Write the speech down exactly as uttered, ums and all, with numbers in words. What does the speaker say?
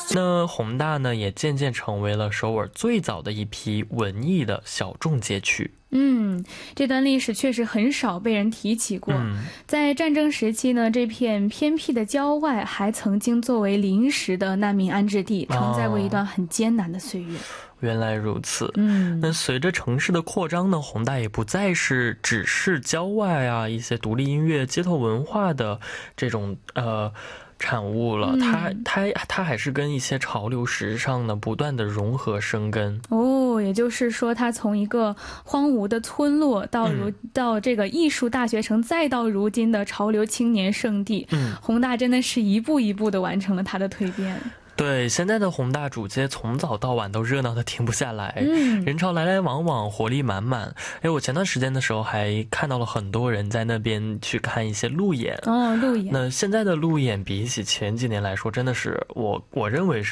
那宏大呢，也渐渐成为了首尔最早的一批文艺的小众街区。 嗯，这段历史确实很少被人提起过。 嗯， 在战争时期呢，这片偏僻的郊外还曾经作为临时的难民安置地，承载过一段很艰难的岁月。 哦，原来如此。 嗯， 那随着城市的扩张呢，宏大也不再是只是郊外啊一些独立音乐、街头文化的这种呃产物了， 嗯、 它它它还是跟一些潮流时尚呢不断的融合生根。 哦，也就是说，它从一个荒芜的村落到如、嗯、到这个艺术大学城，再到如今的潮流青年圣地，嗯，宏大真的是一步一步的完成了它的蜕变。 对，现在的宏大主街从早到晚都热闹的停不下来， 嗯， 人潮来来往往，活力满满。哎，我前段时间的时候还看到了很多人在那边去看一些路演。 哦，路演。 那现在的路演比起前几年来说，真的是我我认为是